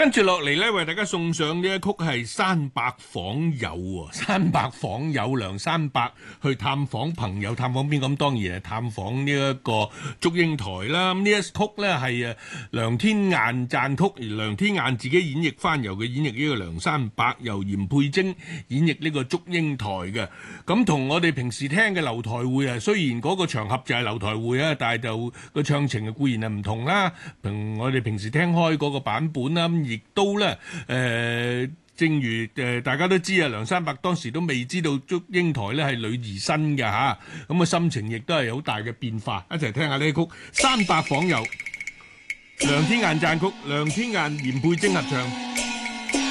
跟住落嚟咧，為大家送上呢一曲係山伯訪友喎。山伯訪友，梁山伯去探訪朋友，探訪邊個？咁當然係探訪呢一個祝英台啦。咁呢一曲咧係梁天雁撰曲，而梁天雁自己演繹翻，由佢演繹呢個梁山伯，由嚴佩貞演繹呢個祝英台嘅。咁同我哋平時聽嘅樓台會啊，雖然嗰個場合就係樓台會啊，但係就個唱情固然係唔同啦。同我哋平時聽開嗰個版本啦。亦都咧，正如大家都知啊，梁山伯當時都未知道祝英台咧係女兒身嘅嚇，咁心情亦都係好大嘅變化。一齊聽下呢曲《山伯訪友》，梁天雁撰曲，梁天雁、嚴佩貞合唱。